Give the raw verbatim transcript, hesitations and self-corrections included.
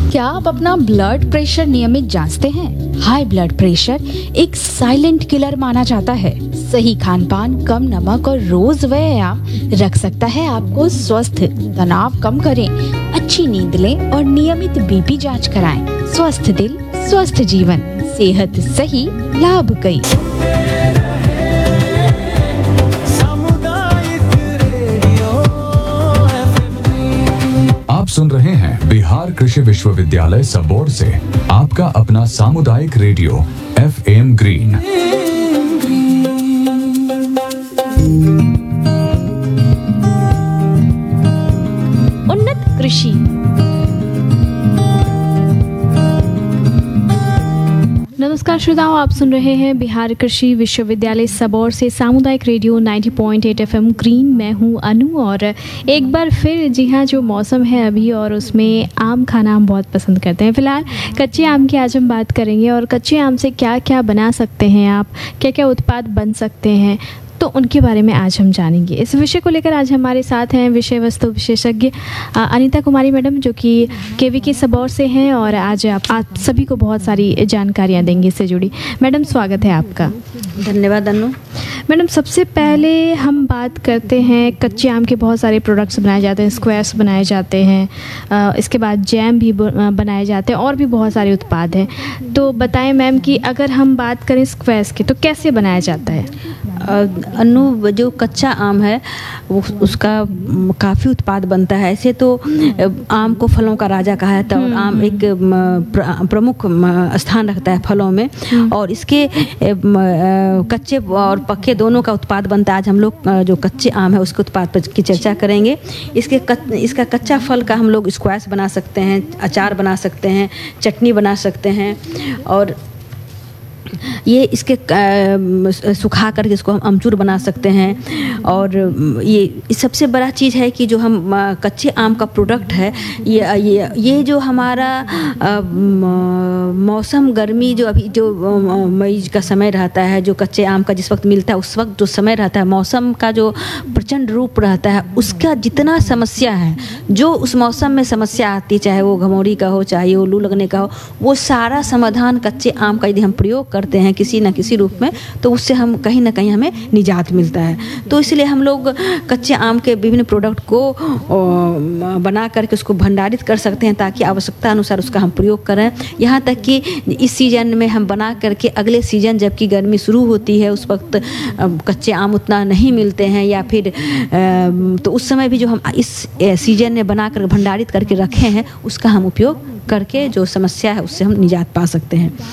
क्या आप अपना ब्लड प्रेशर नियमित जांचते हैं? हाई ब्लड प्रेशर एक साइलेंट किलर माना जाता है। सही खान पान, कम नमक और रोज व्यायाम रख सकता है आपको स्वस्थ। तनाव कम करें, अच्छी नींद लें और नियमित बीपी जांच कराएं। स्वस्थ दिल, स्वस्थ जीवन, सेहत सही, लाभ कई। आप सुन रहे हैं बिहार कृषि विश्वविद्यालय सबोर से आपका अपना सामुदायिक रेडियो एफ एम ग्रीन। उन्नत कृषि। नमस्कार श्रोताओं, आप सुन रहे हैं बिहार कृषि विश्वविद्यालय सबौर से सामुदायिक रेडियो नब्बे पॉइंट आठ एफएम ग्रीन। मैं हूं अनु और एक बार फिर जी हाँ, जो मौसम है अभी और उसमें आम खाना हम बहुत पसंद करते हैं। फ़िलहाल कच्चे आम की आज हम बात करेंगे और कच्चे आम से क्या क्या बना सकते हैं आप, क्या क्या उत्पाद बन सकते हैं, तो उनके बारे में आज हम जानेंगे। इस विषय को लेकर आज हमारे साथ हैं विषय वस्तु विशेषज्ञ अनीता कुमारी मैडम, जो कि केवी के सबौर से हैं और आज आप, आप सभी को बहुत सारी जानकारियां देंगी इससे जुड़ी। मैडम स्वागत है आपका। धन्यवाद अनु। मैडम सबसे पहले हम बात करते हैं, कच्चे आम के बहुत सारे प्रोडक्ट्स बनाए जाते हैं, स्क्वैश बनाए जाते हैं, इसके बाद जैम भी बनाए जाते हैं और भी बहुत सारे उत्पाद हैं। तो बताएं मैम कि अगर हम बात करें स्क्वैश की तो कैसे बनाया जाता है? अनु, जो कच्चा आम है वो उसका काफ़ी उत्पाद बनता है। ऐसे तो आम को फलों का राजा कहा जाता है और आम एक प्रमुख स्थान रखता है फलों में, और इसके कच्चे और पक्के दोनों का उत्पाद बनता है। आज हम लोग जो कच्चे आम है उसके उत्पाद पर की चर्चा करेंगे। इसके कच, इसका कच्चा फल का हम लोग स्क्वैश बना सकते हैं, अचार बना सकते हैं, चटनी बना सकते हैं, और ये इसके सुखा करके इसको हम अमचूर बना सकते हैं। और ये सबसे बड़ा चीज़ है कि जो हम कच्चे आम का प्रोडक्ट है, ये ये ये जो हमारा मौसम गर्मी जो अभी जो मई का समय रहता है, जो कच्चे आम का जिस वक्त मिलता है उस वक्त जो समय रहता है, मौसम का जो प्रचंड रूप रहता है, उसका जितना समस्या है, जो उस मौसम में समस्या आती है, चाहे वो घमौरी का हो, चाहे वो लू लगने का हो, वो सारा समाधान कच्चे आम का यदि हम प्रयोग करते हैं किसी न किसी रूप में, तो उससे हम कहीं ना कहीं हमें निजात मिलता है। तो इसलिए हम लोग कच्चे आम के विभिन्न प्रोडक्ट को बना करके उसको भंडारित कर सकते हैं ताकि आवश्यकता अनुसार उसका हम प्रयोग करें। यहाँ तक कि इस सीजन में हम बना करके अगले सीजन जबकि गर्मी शुरू होती है उस वक्त कच्चे आम उतना नहीं मिलते हैं, या फिर तो उस समय भी जो हम इस सीजन में बना कर भंडारित करके रखे हैं उसका हम उपयोग करके जो समस्या है उससे हम निजात पा सकते हैं।